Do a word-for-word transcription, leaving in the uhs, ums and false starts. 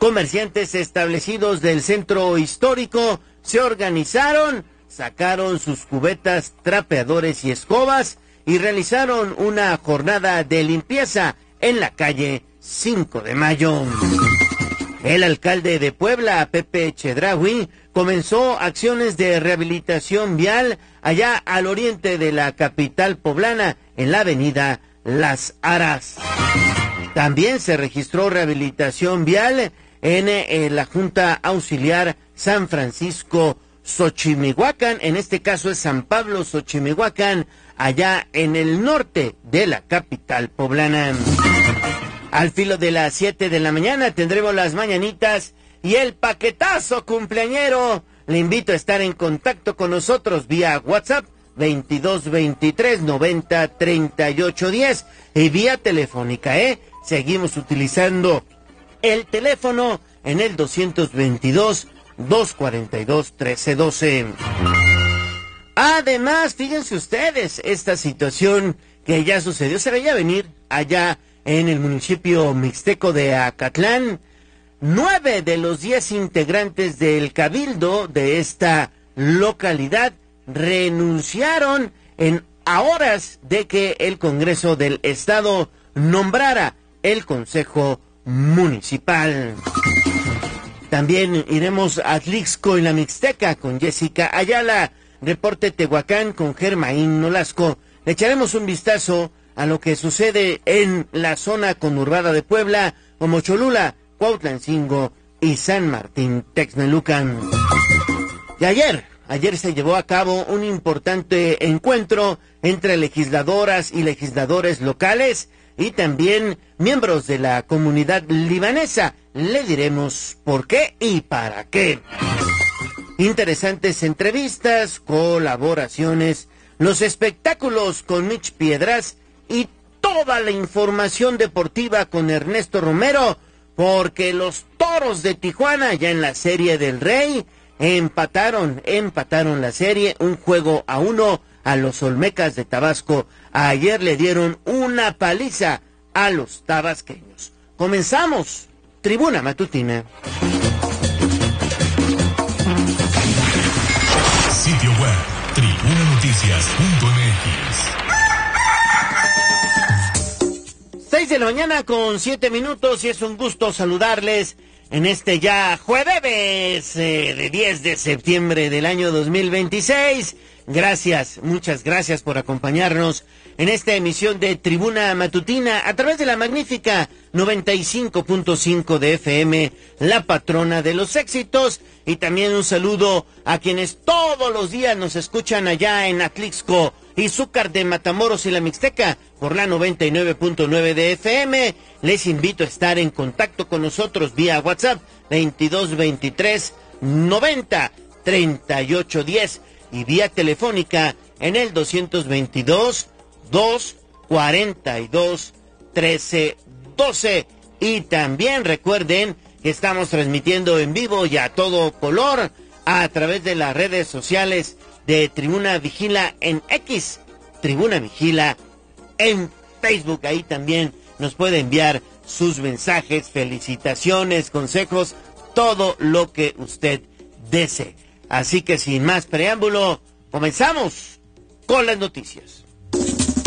Comerciantes establecidos del centro histórico se organizaron, sacaron sus cubetas, trapeadores y escobas y realizaron una jornada de limpieza en la calle cinco de mayo. El alcalde de Puebla, Pepe Chedraui, comenzó acciones de rehabilitación vial allá al oriente de la capital poblana, en la avenida Las Aras. También se registró rehabilitación vial en, en la Junta Auxiliar San Francisco Xochimihuacán, en este caso es San Pablo Xochimihuacán, allá en el norte de la capital poblana. Al filo de las siete de la mañana tendremos las mañanitas y el paquetazo cumpleañero. Le invito a estar en contacto con nosotros vía WhatsApp veintidós veintitrés noventa treinta y ocho diez y vía telefónica, ¿eh? Seguimos utilizando el teléfono en el doscientos veintidós, doscientos cuarenta y dos, trece doce. Además, fíjense ustedes, esta situación que ya sucedió, se veía venir allá en el municipio mixteco de Acatlán. Nueve de los diez integrantes del cabildo de esta localidad renunciaron en a horas de que el Congreso del Estado nombrara el Consejo Municipal. También iremos a Atlixco en la Mixteca con Jessica Ayala, reporte Tehuacán con Germaín Nolasco. Le echaremos un vistazo a lo que sucede en la zona conurbada de Puebla, como Cholula, Cuautlancingo y San Martín Texmelucan. Y ayer, ayer se llevó a cabo un importante encuentro entre legisladoras y legisladores locales y también miembros de la comunidad libanesa. Le diremos por qué y para qué. Interesantes entrevistas, colaboraciones, los espectáculos con Mitch Piedras y toda la información deportiva con Ernesto Romero, porque los Toros de Tijuana, ya en la Serie del Rey, empataron, empataron la serie, un juego a uno a los Olmecas de Tabasco. Ayer le dieron una paliza a los tabasqueños. Comenzamos, Tribuna Matutina. Sitio web, tribuna noticias punto m x. Seis de la mañana con siete minutos y es un gusto saludarles en este ya jueves eh, de diez de septiembre del año dos mil veintiséis. Gracias, muchas gracias por acompañarnos en esta emisión de Tribuna Matutina a través de la magnífica noventa y cinco punto cinco de F M, la patrona de los éxitos, y también un saludo a quienes todos los días nos escuchan allá en Atlixco, Izúcar de Matamoros y la Mixteca por la noventa y nueve punto nueve de F M. Les invito a estar en contacto con nosotros vía WhatsApp veintidós veintitrés noventa treinta y ocho diez y vía telefónica en el doscientos veintidós, doscientos cuarenta y dos, trece doce. Y también recuerden que estamos transmitiendo en vivo y a todo color a través de las redes sociales de Tribuna Vigila en X, Tribuna Vigila en Facebook. Ahí también nos puede enviar sus mensajes, felicitaciones, consejos, todo lo que usted desee. Así que sin más preámbulo, comenzamos con las noticias.